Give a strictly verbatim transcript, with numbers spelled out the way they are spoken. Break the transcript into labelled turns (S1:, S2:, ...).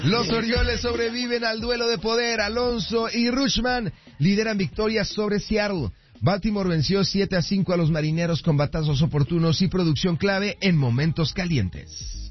S1: Los Orioles sobreviven al duelo de poder. Alonso y Rutschman lideran victorias sobre Seattle. Baltimore venció siete a cinco a los Marineros con batazos oportunos y producción clave en momentos calientes.